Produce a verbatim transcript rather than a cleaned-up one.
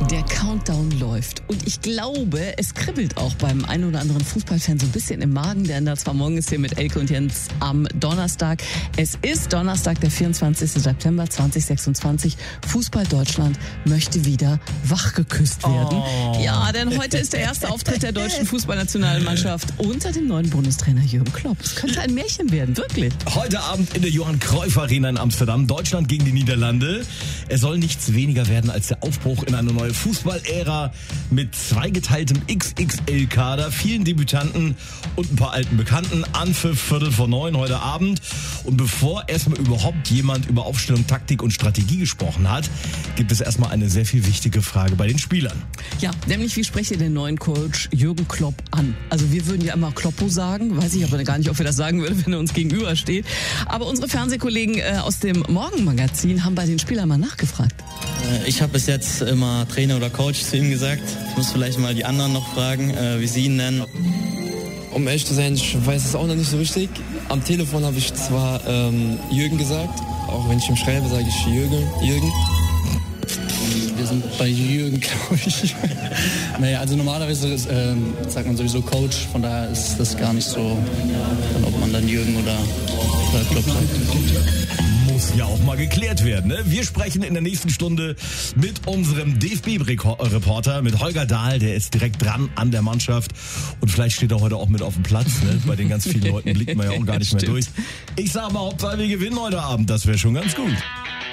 Der Countdown läuft und ich glaube, es kribbelt auch beim einen oder anderen Fußballfan so ein bisschen im Magen, denn da zwar morgen ist hier mit Elke und Jens am Donnerstag. Es ist Donnerstag, der vierundzwanzigsten September zweitausendsechsundzwanzig. Fußball Deutschland möchte wieder wachgeküsst werden. Oh. Ja, denn heute ist der erste Auftritt der deutschen Fußballnationalmannschaft unter dem neuen Bundestrainer Jürgen Klopp. Es könnte ein Märchen werden, wirklich. Heute Abend in der Johann Cruyff Arena in Amsterdam, Deutschland gegen die Niederlande. Es soll nichts weniger werden als der Aufbruch in eine neue Fußballära mit zweigeteiltem X X L-Kader, vielen Debütanten und ein paar alten Bekannten. Anpfiff Viertel vor neun heute Abend. Und bevor erstmal überhaupt jemand über Aufstellung, Taktik und Strategie gesprochen hat, gibt es erstmal eine sehr viel wichtige Frage bei den Spielern. Ja, nämlich wie sprecht ihr den neuen Coach Jürgen Klopp an? Also wir würden ja immer Kloppo sagen, weiß ich aber gar nicht, ob wir das sagen würden, wenn er uns gegenübersteht. Aber unsere Fernsehkollegen äh, aus dem Morgenmagazin haben bei den Spielern mal nachgefragt. Ich habe bis jetzt immer Trainer oder Coach zu ihm gesagt. Ich muss vielleicht mal die anderen noch fragen, wie sie ihn nennen. Um ehrlich zu sein, ich weiß es auch noch nicht so richtig. Am Telefon habe ich zwar ähm, Jürgen gesagt, auch wenn ich ihm schreibe, sage ich Jürgen. Jürgen. Wir sind bei Jürgen, glaube ich. Naja, also normalerweise ist, ähm, sagt man sowieso Coach, von daher ist das gar nicht so, dann, ob man dann Jürgen oder, oder Klopp sagt. Muss ja auch mal geklärt werden, ne? Wir sprechen in der nächsten Stunde mit unserem D F B-Reporter, mit Holger Dahl, der ist direkt dran an der Mannschaft und vielleicht steht er heute auch mit auf dem Platz, ne? Bei den ganz vielen Leuten blickt man ja auch gar nicht mehr durch. Ich sag mal, Hauptsache wir gewinnen heute Abend, das wäre schon ganz gut.